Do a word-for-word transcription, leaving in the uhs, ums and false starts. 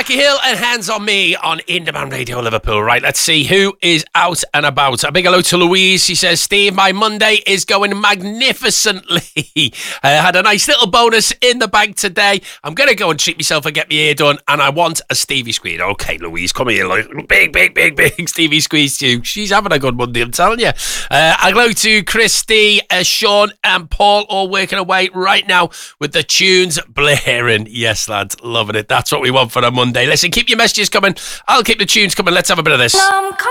Becky Hill and Hands on Me on Independent Radio Liverpool. Right, let's see who is out and about. A big hello to Louise. She says, Steve, my Monday is going magnificently. I had a nice little bonus in the bank today. I'm going to go and treat myself and get my hair done, and I want a Stevie squeeze. Okay, Louise, come here. Like, big, big, big, big Stevie squeeze to you. She's having a good Monday, I'm telling you. Uh, a hello to Christy, uh, Sean and Paul, all working away right now with the tunes blaring. Yes, lads, loving it. That's what we want for a Monday. Listen, keep your messages coming. I'll keep the tunes coming. Let's have a bit of this.